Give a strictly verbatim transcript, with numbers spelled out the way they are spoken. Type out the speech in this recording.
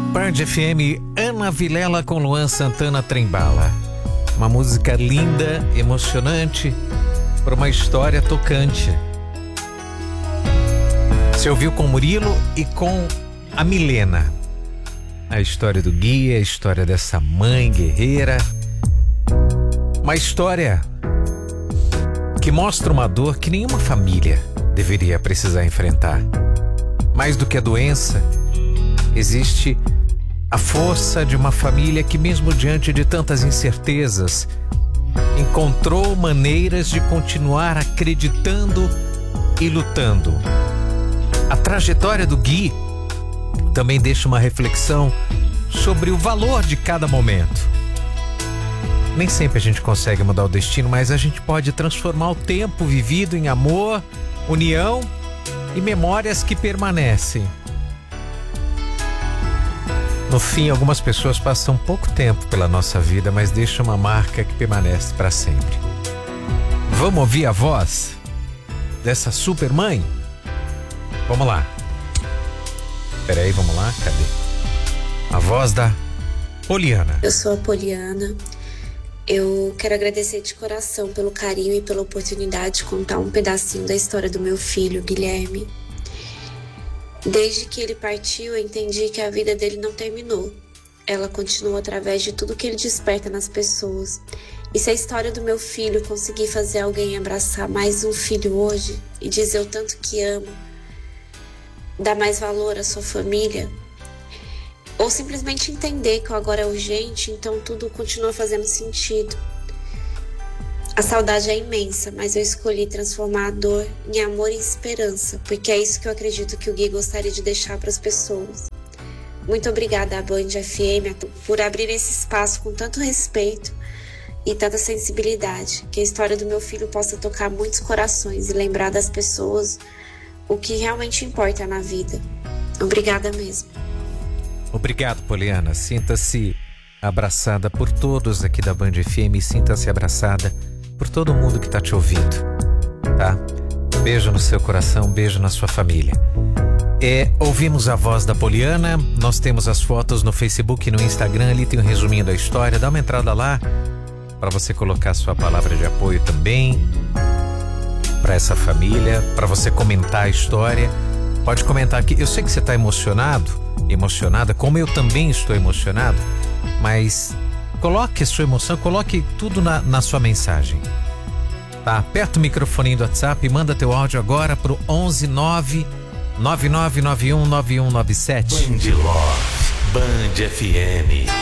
Band F M, Ana Vilela com Luan Santana Trembala. Uma música linda, emocionante, por uma história tocante. Você ouviu com Murilo e com a Milena. A história do Gui, a história dessa mãe guerreira. Uma história que mostra uma dor que nenhuma família deveria precisar enfrentar. Mais do que a doença, existe a força de uma família que, mesmo diante de tantas incertezas, encontrou maneiras de continuar acreditando e lutando. A trajetória do Gui também deixa uma reflexão sobre o valor de cada momento. Nem sempre a gente consegue mudar o destino, mas a gente pode transformar o tempo vivido em amor, união e memórias que permanecem. No fim, algumas pessoas passam pouco tempo pela nossa vida, mas deixam uma marca que permanece para sempre. Vamos ouvir a voz dessa super mãe? Vamos lá. Peraí, vamos lá, cadê? A voz da Poliana. Eu sou a Poliana. Eu quero agradecer de coração pelo carinho e pela oportunidade de contar um pedacinho da história do meu filho, Guilherme. Desde que ele partiu, eu entendi que a vida dele não terminou. Ela continua através de tudo que ele desperta nas pessoas. E se a história do meu filho conseguir fazer alguém abraçar mais um filho hoje e dizer o tanto que ama, dar mais valor à sua família, ou simplesmente entender que o agora é urgente, então tudo continua fazendo sentido. A saudade é imensa, mas eu escolhi transformar a dor em amor e esperança, porque é isso que eu acredito que o Gui gostaria de deixar para as pessoas. Muito obrigada à Band F M por abrir esse espaço com tanto respeito e tanta sensibilidade, que a história do meu filho possa tocar muitos corações e lembrar das pessoas o que realmente importa na vida. Obrigada mesmo. Obrigado, Poliana. Sinta-se abraçada por todos aqui da Band F M e sinta-se abraçada por todo mundo que tá te ouvindo, tá? Beijo no seu coração, beijo na sua família. É, ouvimos a voz da Poliana, nós temos as fotos no Facebook e no Instagram, ali tem um resuminho da história, dá uma entrada lá para você colocar sua palavra de apoio também para essa família, para você comentar a história. Pode comentar aqui, eu sei que você tá emocionado, emocionada, como eu também estou emocionado, mas coloque a sua emoção, coloque tudo na, na sua mensagem, tá? Aperta o microfone do WhatsApp e manda teu áudio agora pro onze nove nove nove nove um nove um nove sete. Band Love, Band F M.